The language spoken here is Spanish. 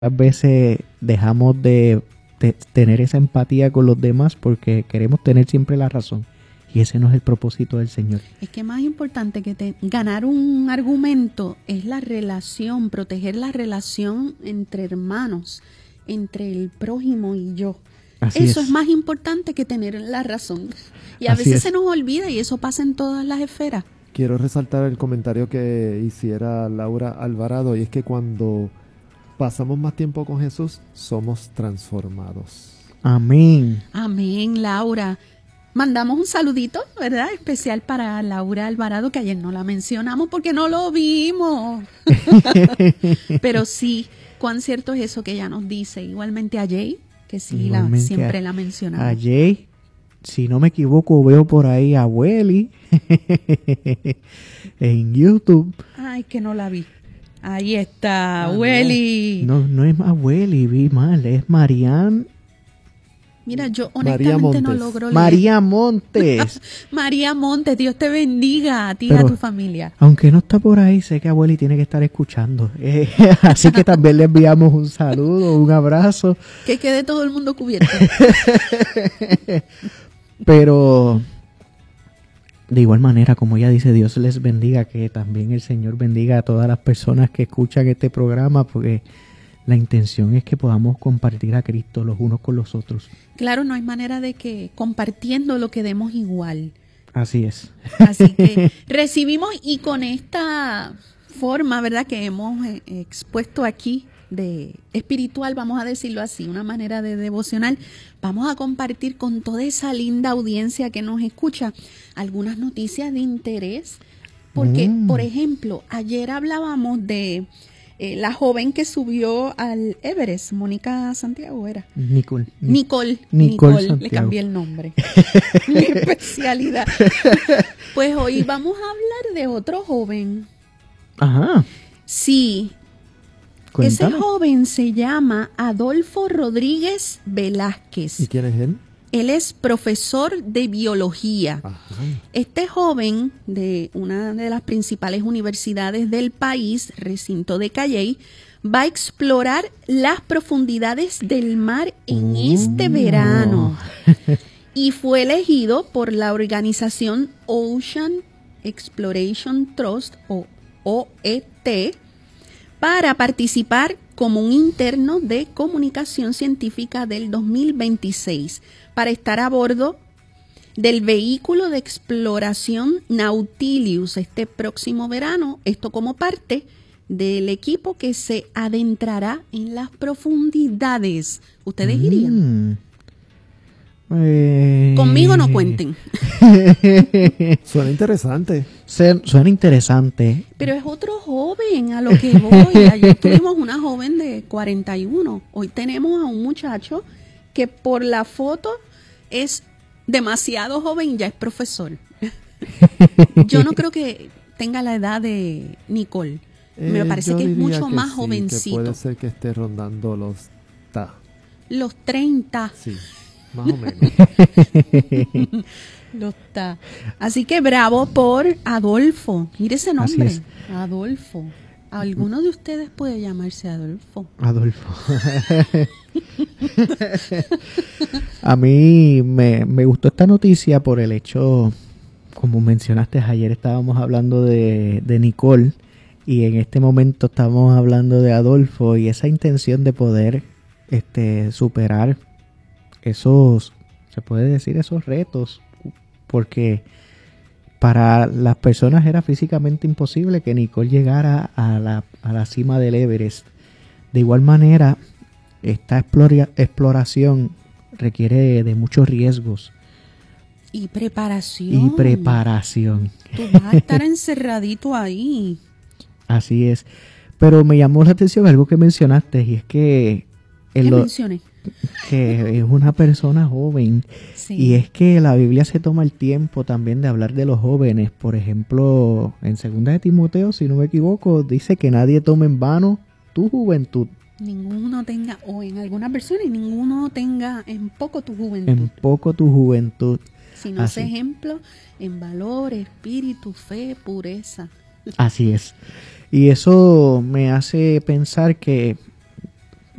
muchas veces dejamos de tener esa empatía con los demás porque queremos tener siempre la razón. Y ese no es el propósito del Señor. Es que más importante que ganar un argumento es la relación, proteger la relación entre hermanos, entre el prójimo y yo. Eso es más importante que tener la razón. Y a veces se nos olvida y eso pasa en todas las esferas. Quiero resaltar el comentario que hiciera Laura Alvarado, y es que cuando pasamos más tiempo con Jesús, somos transformados. Amén. Amén, Laura. Mandamos un saludito, ¿verdad? Especial para Laura Alvarado, que ayer no la mencionamos porque no lo vimos. Pero sí, cuán cierto es eso que ella nos dice. Igualmente a Jay, que sí, siempre la mencionamos. A Jay, si no me equivoco, veo por ahí a Welly en YouTube. Ay, que no la vi. Ahí está, Welly. No es más Welly, vi mal, es Marianne. Mira, yo honestamente no logro leer. María Montes. María Montes, Dios te bendiga a ti y a tu familia. Aunque no está por ahí, sé que Abueli tiene que estar escuchando. Así que también le enviamos un saludo, un abrazo. Que quede todo el mundo cubierto. Pero de igual manera, como ella dice, Dios les bendiga, que también el Señor bendiga a todas las personas que escuchan este programa, porque la intención es que podamos compartir a Cristo los unos con los otros. Claro, no hay manera de que compartiendo lo quedemos igual. Así es. Así que recibimos, y con esta forma, ¿verdad?, que hemos expuesto aquí de espiritual, vamos a decirlo así, una manera de devocional, vamos a compartir con toda esa linda audiencia que nos escucha algunas noticias de interés. Porque, por ejemplo, ayer hablábamos de la joven que subió al Everest, Mónica Santiago era. Nicole, le cambié el nombre. Mi especialidad. Pues hoy vamos a hablar de otro joven. Ajá. Sí. Cuéntame. Ese joven se llama Adolfo Rodríguez Velázquez. ¿Y quién es él? Él es profesor de biología. Ajá. Este joven de una de las principales universidades del país, recinto de Calley, va a explorar las profundidades del mar en este verano. Y fue elegido por la organización Ocean Exploration Trust, o OET, para participar como un interno de comunicación científica del 2026, para estar a bordo del vehículo de exploración Nautilus este próximo verano, esto como parte del equipo que se adentrará en las profundidades. ¿Ustedes irían? Conmigo no cuenten. Suena interesante. Suena interesante. Pero es otro joven a lo que voy. Ayer tuvimos una joven de 41. Hoy tenemos a un muchacho que por la foto es demasiado joven y ya es profesor. Yo no creo que tenga la edad de Nicole. Me parece que es mucho más jovencito. Que puede ser que esté rondando los 30. Sí, más o menos. Así que bravo por Adolfo. Mire ese nombre, Adolfo. ¿Alguno de ustedes puede llamarse Adolfo? A mí me gustó esta noticia por el hecho, como mencionaste, ayer estábamos hablando de Nicole y en este momento estamos hablando de Adolfo, y esa intención de poder superar esos, se puede decir, esos retos, porque para las personas era físicamente imposible que Nicole llegara a la cima del Everest. De igual manera, esta exploración requiere de muchos riesgos. Y preparación. Tú vas a estar encerradito ahí. Así es. Pero me llamó la atención algo que mencionaste, y es que... ¿Qué mencioné? Que es una persona joven. Sí. Y es que la Biblia se toma el tiempo también de hablar de los jóvenes. Por ejemplo, en 2 de Timoteo, si no me equivoco, dice que nadie tome en vano tu juventud. Ninguno tenga, o en algunas versiones, ninguno tenga en poco tu juventud. En poco tu juventud. Sino ese ejemplo en valor, espíritu, fe, pureza. Así es. Y eso me hace pensar que